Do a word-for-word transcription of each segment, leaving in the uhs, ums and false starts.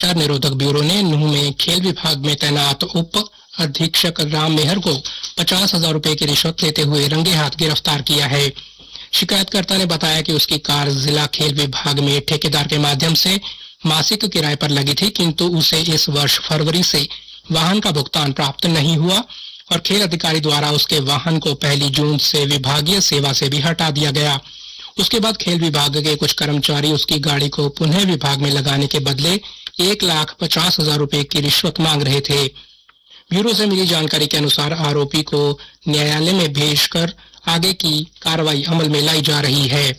भ्रष्टाचार निरोधक ब्यूरो ने नूंह में खेल विभाग में तैनात उप अधीक्षक राम मेहर को पचास हजार रूपए की रिश्वत लेते हुए रंगे हाथ गिरफ्तार किया है। शिकायतकर्ता ने बताया कि उसकी कार जिला खेल विभाग में ठेकेदार के माध्यम से मासिक किराए पर लगी थी, किंतु उसे इस वर्ष फरवरी से वाहन का भुगतान प्राप्त नहीं हुआ और खेल अधिकारी द्वारा उसके वाहन को पहली जून से विभागीय सेवा से भी हटा दिया गया। उसके बाद खेल विभाग के कुछ कर्मचारी उसकी गाड़ी को पुनः विभाग में लगाने के बदले एक लाख पचास हजार रूपए की रिश्वत मांग रहे थे। ब्यूरो से मिली जानकारी के अनुसार आरोपी को न्यायालय में भेजकर आगे की कार्रवाई अमल में लाई जा रही है।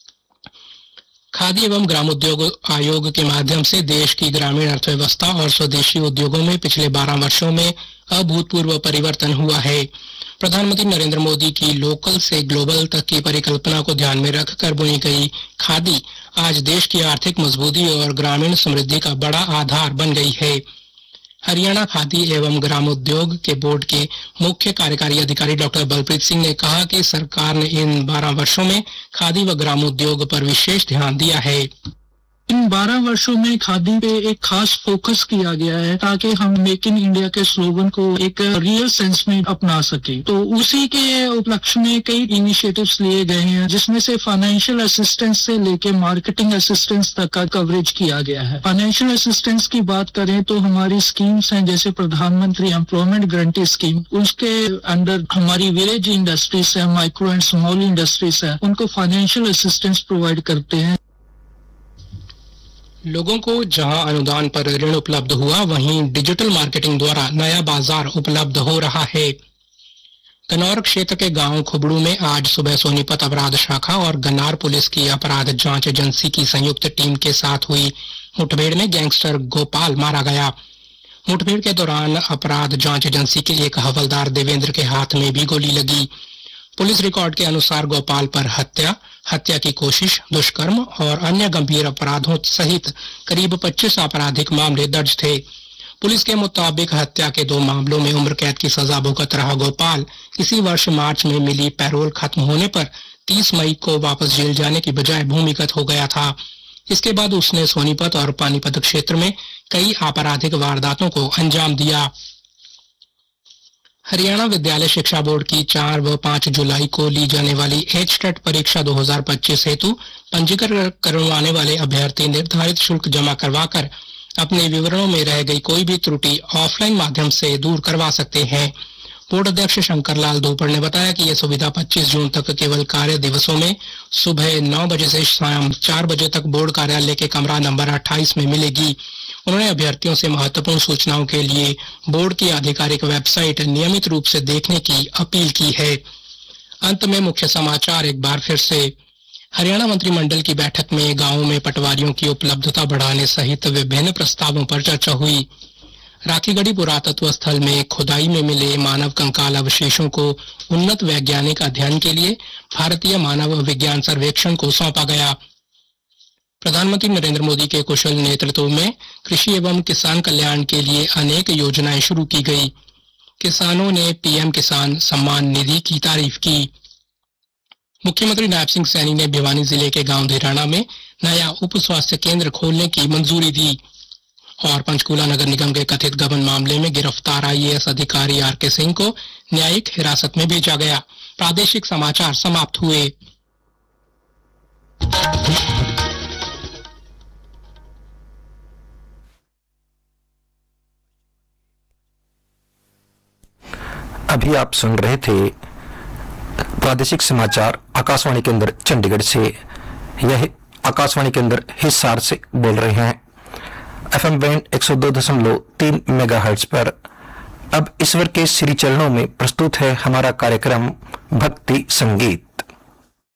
खादी एवं ग्रामोद्योग आयोग के माध्यम से देश की ग्रामीण अर्थव्यवस्था और स्वदेशी उद्योगों में पिछले बारह वर्षों में अभूतपूर्व परिवर्तन हुआ है। प्रधानमंत्री नरेंद्र मोदी की लोकल से ग्लोबल तक की परिकल्पना को ध्यान में रखकर बुनी गई खादी आज देश की आर्थिक मजबूती और ग्रामीण समृद्धि का बड़ा आधार बन गई है। हरियाणा खादी एवं ग्रामोद्योग के बोर्ड के मुख्य कार्यकारी अधिकारी डॉक्टर बलप्रीत सिंह ने कहा कि सरकार ने इन बारह वर्षों में खादी व ग्रामोद्योग पर विशेष ध्यान दिया है। इन बारह वर्षों में खादी पे एक खास फोकस किया गया है ताकि हम मेक इन इंडिया के स्लोगन को एक रियल सेंस में अपना सके। तो उसी के उपलक्ष्य में कई इनिशिएटिव्स लिए गए हैं, जिसमें से फाइनेंशियल असिस्टेंस से लेके मार्केटिंग असिस्टेंस तक का कवरेज किया गया है। फाइनेंशियल असिस्टेंस की बात करें तो हमारी स्कीम्स हैं, जैसे प्रधानमंत्री एम्प्लॉयमेंट गारंटी स्कीम, उसके अंडर हमारी विलेज इंडस्ट्रीज है, माइक्रो एंड स्मॉल इंडस्ट्रीज है, उनको फाइनेंशियल असिस्टेंस प्रोवाइड करते हैं। लोगों को जहां अनुदान पर ऋण उपलब्ध हुआ, वहीं डिजिटल मार्केटिंग द्वारा नया बाजार उपलब्ध हो रहा है। कनौर क्षेत्र के गांव खुबड़ू में आज सुबह सोनीपत अपराध शाखा और गन्नार पुलिस की अपराध जांच एजेंसी की संयुक्त टीम के साथ हुई मुठभेड़ में गैंगस्टर गोपाल मारा गया। मुठभेड़ के दौरान अपराध जांच एजेंसी के एक हवलदार देवेंद्र के हाथ में भी गोली लगी। पुलिस रिकॉर्ड के अनुसार गोपाल पर हत्या, हत्या की कोशिश, दुष्कर्म और अन्य गंभीर अपराधों सहित करीब पच्चीस आपराधिक मामले दर्ज थे। पुलिस के मुताबिक हत्या के दो मामलों में उम्र कैद की सजा भुगत रहा गोपाल इसी वर्ष मार्च में मिली पैरोल खत्म होने पर तीस मई को वापस जेल जाने की बजाय भूमिगत हो गया था। इसके बाद उसने सोनीपत और पानीपत क्षेत्र में कई आपराधिक वारदातों को अंजाम दिया। हरियाणा विद्यालय शिक्षा बोर्ड की चार व पाँच जुलाई को ली जाने वाली एच टेट परीक्षा दो हज़ार पच्चीस हेतु पंजीकरण करवाने वाले अभ्यर्थी निर्धारित शुल्क जमा करवाकर अपने विवरणों में रह गई कोई भी त्रुटि ऑफलाइन माध्यम से दूर करवा सकते हैं। बोर्ड अध्यक्ष शंकर लाल धूपड़ ने बताया कि यह सुविधा पच्चीस जून तक केवल कार्य दिवसों में सुबह नौ बजे से शाम चार बजे तक बोर्ड कार्यालय के कमरा नंबर अट्ठाईस में मिलेगी। उन्होंने अभ्यर्थियों से महत्वपूर्ण सूचनाओं के लिए बोर्ड की आधिकारिक वेबसाइट नियमित रूप से देखने की अपील की है। अंत में मुख्य समाचार एक बार फिर से। हरियाणा मंत्रिमंडल की बैठक में गांवों में पटवारियों की उपलब्धता बढ़ाने सहित विभिन्न प्रस्तावों पर चर्चा हुई। राखीगढ़ी पुरातत्व स्थल में खुदाई में मिले मानव कंकाल अवशेषों को उन्नत वैज्ञानिक अध्ययन के लिए भारतीय मानव विज्ञान सर्वेक्षण को सौंपा गया। प्रधानमंत्री नरेंद्र मोदी के कुशल नेतृत्व में कृषि एवं किसान कल्याण के लिए अनेक योजनाएं शुरू की गई। किसानों ने पीएम किसान सम्मान निधि की तारीफ की। मुख्यमंत्री नायब सिंह सैनी ने भिवानी जिले के गांव धीराना में नया उप स्वास्थ्य केंद्र खोलने की मंजूरी दी। और पंचकूला नगर निगम के कथित गबन मामले में गिरफ्तार आईएएस अधिकारी आर के सिंह को न्यायिक हिरासत में भेजा गया। प्रादेशिक समाचार समाप्त हुए। अभी आप सुन रहे थे प्रादेशिक समाचार आकाशवाणी केंद्र चंडीगढ़ से। यह आकाशवाणी केंद्र हिसार से बोल रहे हैं एफएम बैंड एक सौ दो दशमलव तीन मेगाहर्ट्ज पर। अब ईश्वर के श्री चरणों में प्रस्तुत है हमारा कार्यक्रम भक्ति संगीत।